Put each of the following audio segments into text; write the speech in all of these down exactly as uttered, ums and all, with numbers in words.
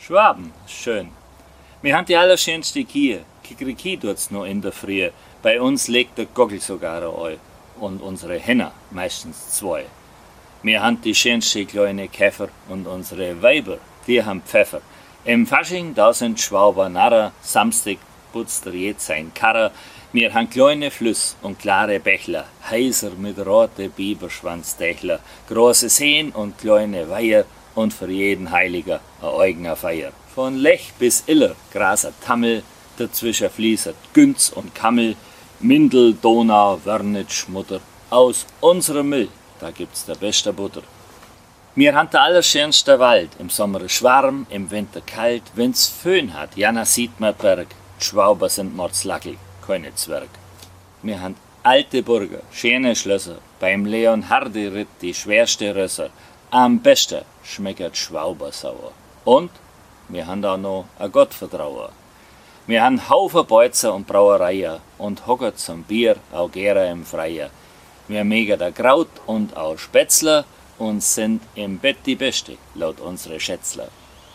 Schwaben, schön. Wir haben die allerschönste Kie. Kikeriki tut's noch in der Früh. Bei uns legt der Gockel sogar ein. Und unsere Henner meistens zwei. Wir haben die schönste kleine Käfer und unsere Weiber, die haben Pfeffer. Im Fasching, da sind Schwaber Narrer, Samstag putzt er jetzt sein Karrer. Wir haben kleine Flüss und klare Bächler, heiser mit rote Biberschwanzdächler, große Seen und kleine Weiher und für jeden Heiliger a eigener Feier. Von Lech bis Iller graset Tammel, dazwischen fließet Günz und Kammel, Mindel, Donau, Wörnitsch, Mutter. Aus unserem Müll, da gibt's der beste Butter. Wir haben der allerschönste Wald, im Sommer ist warm, im Winter kalt, wenn's Föhn hat, ja na sieht man Berg, die Schwauber sind mordslackig, keine Zwerg. Wir haben alte Burger, schöne Schlösser, beim Leonhardi ritt die schwerste Rösser, am besten schmeckert Schwauber sauer. Und wir haben da noch a Gottvertrauer. Wir haben Haufen Beuzer und Brauereien und hocker zum Bier auch gerne im Freier. Wir mögen da Kraut und auch Spätzler und sind im Bett die Beste, laut unsere Schätzler.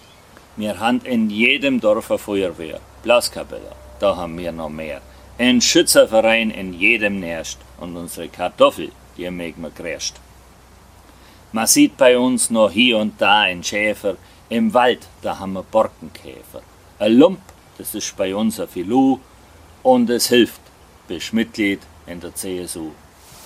Wir haben in jedem Dorf eine Feuerwehr, Blaskapelle, da haben wir noch mehr. Ein Schützerverein in jedem Nest und unsere Kartoffel, die mögen wir gräscht. Man sieht bei uns noch hier und da einen Schäfer, im Wald, da haben wir Borkenkäfer. Ein Lump, das ist bei uns ein Filou und es hilft, bist Mitglied in der C S U.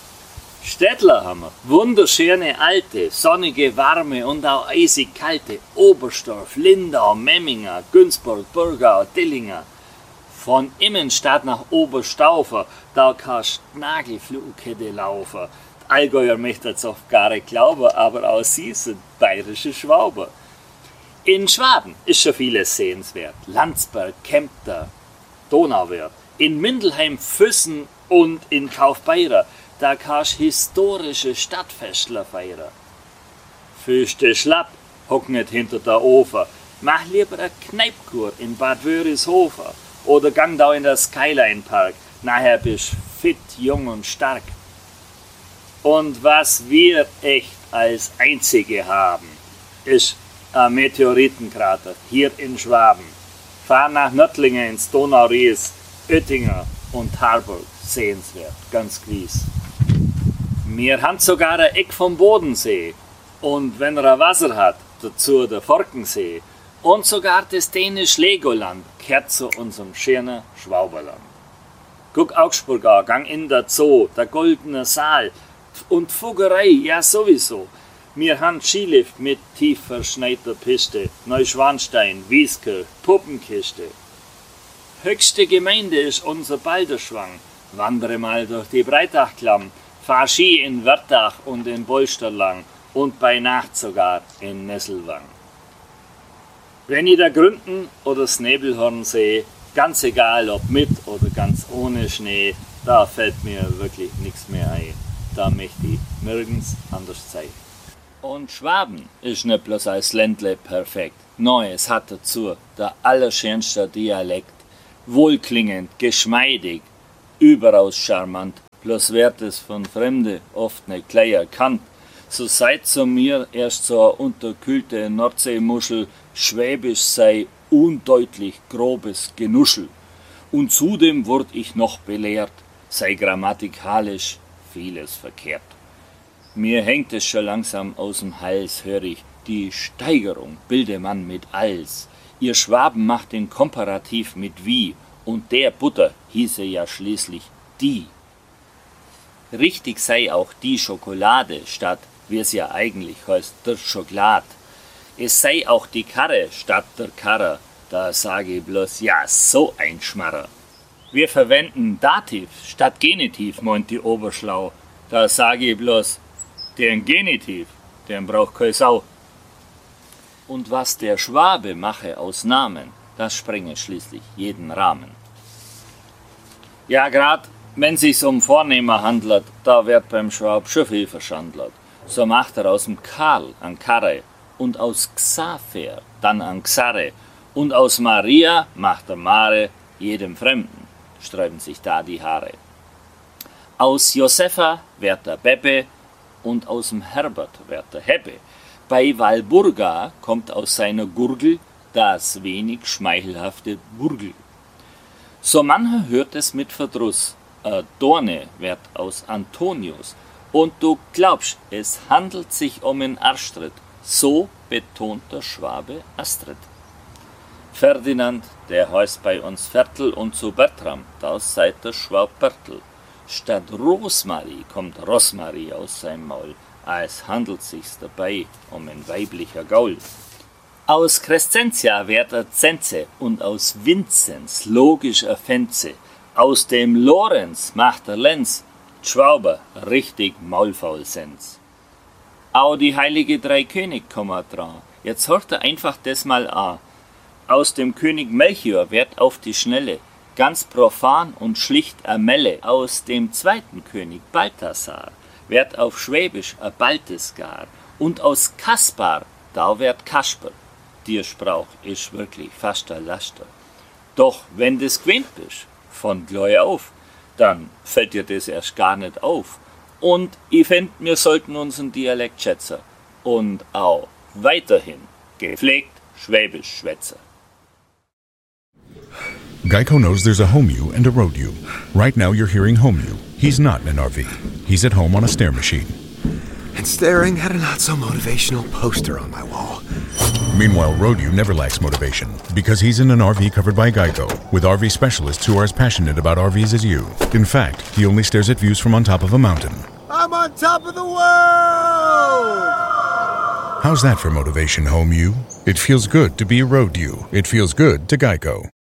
Städtler haben wir, wunderschöne alte, sonnige, warme und auch eisig kalte, Oberstdorf, Lindau, Memminger, Günzburg, Burgau, Dillinger. Von Immenstadt nach Oberstaufer, da kannst Nagelflugkette laufen. Die Allgäuer möchten's oft gar nicht glauben, aber auch sie sind bayerische Schwaber. In Schwaben ist schon vieles sehenswert. Landsberg, Kempter, Donauwörth. In Mindelheim, Füssen und in Kaufbeurer, da kannst historische Stadtfestler feiern. Füßte schlapp, hock nicht hinter der Ofer. Mach lieber eine Kneipkur in Bad Wörishofer oder gang da in der Skyline Park. Nachher bist fit, jung und stark. Und was wir echt als Einzige haben, ist ein Meteoritenkrater hier in Schwaben. Fahr nach Nördlingen ins Donau-Ries, Oettinger und Harburg, sehenswert, ganz gewiss. Wir haben sogar ein Eck vom Bodensee und wenn er Wasser hat, dazu der Forkensee und sogar das dänische Legoland gehört zu unserem schönen Schwauberland. Guck Augsburg an, gang in der Zoo, der Goldene Saal und Fuggerei, ja sowieso. Wir haben Skilift mit tief verschneiter Piste, Neuschwanstein, Wieskirch, Puppenkiste. Höchste Gemeinde ist unser Balderschwang. Wandere mal durch die Breitachklamm, fahr Ski in Wörthach und in Bolsterlang und bei Nacht sogar in Nesselwang. Wenn ich da Gründen oder Snebelhorn sehe, ganz egal ob mit oder ganz ohne Schnee, da fällt mir wirklich nichts mehr ein. Da möchte ich nirgends anders sein. Und Schwaben ist nicht bloß als Ländle perfekt. Nein, es hat dazu der allerschönste Dialekt. Wohlklingend, geschmeidig, überaus charmant. Bloß wird es von Fremde oft nicht gleich erkannt. So seid zu mir erst so eine unterkühlte Nordseemuschel, Schwäbisch sei undeutlich grobes Genuschel. Und zudem wurde ich noch belehrt, sei grammatikalisch vieles verkehrt. Mir hängt es schon langsam aus dem Hals, hör ich, die Steigerung bilde man mit als. Ihr Schwaben macht den Komparativ mit wie, und der Butter hieße ja schließlich die. Richtig sei auch die Schokolade, statt, wie es ja eigentlich heißt, der Schokolad. Es sei auch die Karre statt der Karre, da sage ich bloß, ja, so ein Schmarrer. Wir verwenden Dativ statt Genitiv, meint die Oberschlau, da sage ich bloß, den Genitiv, den braucht keine Sau. Und was der Schwabe mache aus Namen, das sprenge schließlich jeden Rahmen. Ja, grad wenn sich's um Vornehmer handelt, da wird beim Schwab schon viel verschandelt. So macht er aus dem Karl an Karre und aus Xaver dann an Xarre und aus Maria macht er Mare jedem Fremden, sträuben sich da die Haare. Aus Josefa wird der Beppe und aus dem Herbert wird der Heppe. Bei Walburga kommt aus seiner Gurgel das wenig schmeichelhafte Burgel. So mancher hört es mit Verdruss, a Dorne wird aus Antonius, und du glaubst, es handelt sich um einen Arschtritt, so betont der Schwabe Astrid. Ferdinand, der heißt bei uns Viertel, und zu Bertram, das seid der Schwab Bertel. Statt Rosmarie kommt Rosmarie aus seinem Maul, es handelt sich's dabei um ein weiblicher Gaul. Aus Crescentia wird er Zenze und aus Vinzenz logisch a Fenze. Aus dem Lorenz macht er Lenz, Schwauber richtig maulfaul sind's. Au die heilige Drei König kommen dran, jetzt hört er einfach das mal an. Aus dem König Melchior wird auf die Schnelle ganz profan und schlicht a Melle. Aus dem zweiten König Balthasar wird auf Schwäbisch a Baltesgar. Und aus Kaspar, da wird Kasper. Dir Sprauch ist wirklich fast a Laster. Doch wenn des gewöhnt bist, von gleich auf, dann fällt dir das erst gar nicht auf. Und ich fänd, wir sollten unseren Dialekt schätzen und auch weiterhin gepflegt Schwäbisch schwätzen. Geico knows there's a home you and a road you. Right now you're hearing home you. He's not in an R V. He's at home on a stair machine. And staring at a not-so-motivational poster on my wall. Meanwhile, road you never lacks motivation because he's in an R V covered by Geico with R V specialists who are as passionate about R Vs as you. In fact, he only stares at views from on top of a mountain. I'm on top of the world! How's that for motivation, home you? It feels good to be road you. It feels good to Geico.